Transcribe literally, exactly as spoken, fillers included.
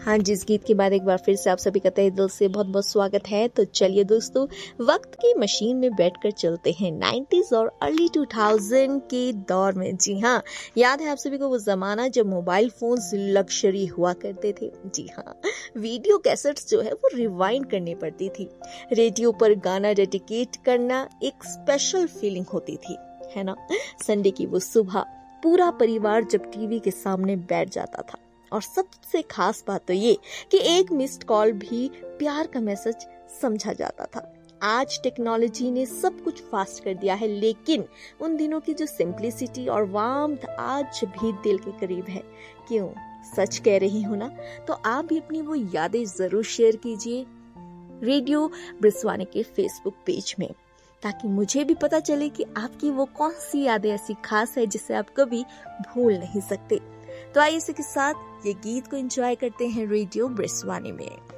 हाँ जी, इस गीत के बाद एक बार फिर से आप सभी का तहे दिल से बहुत बहुत स्वागत है। तो चलिए दोस्तों, वक्त की मशीन में बैठकर चलते हैं नाइंटीज़ और अर्ली टू थाउज़ेंड के दौर में। जी हाँ, याद है आप सभी को वो जमाना जब मोबाइल फोन्स लग्जरी हुआ करते थे। जी हाँ, वीडियो कैसेट्स जो है वो रिवाइंड करनी पड़ती थी। रेडियो पर गाना डेडिकेट करना एक स्पेशल फीलिंग होती थी, है ना। संडे की वो सुबह पूरा परिवार जब टीवी के सामने बैठ जाता था, और सबसे खास बात तो ये कि एक मिस्ड कॉल भी प्यार का मैसेज समझा जाता था। आज टेक्नोलॉजी ने सब कुछ फास्ट कर दिया है, लेकिन उन दिनों की जो सिंप्लिसिटी और वार्मथ आज भी दिल के करीब है। क्यों, सच कह रही हूँ ना। तो आप भी अपनी वो यादें जरूर शेयर कीजिए रेडियो ब्रिस्वानी के फेसबुक पेज में, ताकि मुझे भी पता चले कि आपकी वो कौन सी यादें ऐसी खास है जिसे आप कभी भूल नहीं सकते। तो आइए इसी के साथ ये गीत को एंजॉय करते हैं रेडियो ब्रिस्वानी में।